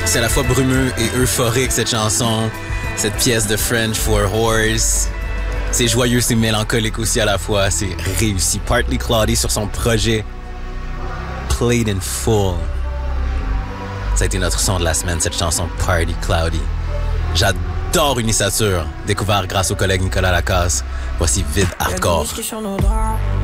C'est à la fois brumeux et euphorique, cette chanson. Cette pièce de French for Horse. C'est joyeux, c'est mélancolique aussi à la fois. C'est réussi. Partly Cloudy sur son projet Played in Full. Ça a été notre son de la semaine, cette chanson Partly Cloudy. J'adore Unisature, découvert grâce au collègue Nicolas Lacasse. Voici Vide Hardcore.